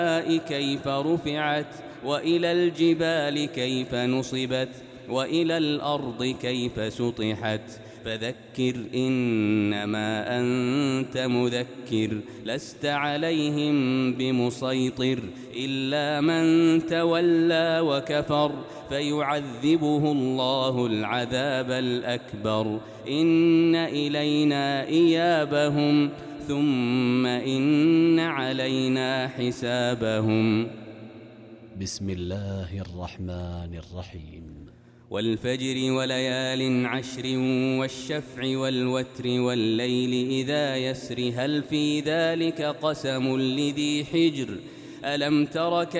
كيف رفعت وإلى الجبال كيف نصبت وإلى الأرض كيف سطحت فذكر إنما أنت مذكر لست عليهم بمسيطر إلا من تولى وكفر فيعذبه الله العذاب الأكبر إن إلينا إيابهم ثم إن علينا حسابهم. بسم الله الرحمن الرحيم. والفجر وليال عشر والشفع والوتر والليل إذا يسر هل في ذلك قسم لذي حجر ألم تر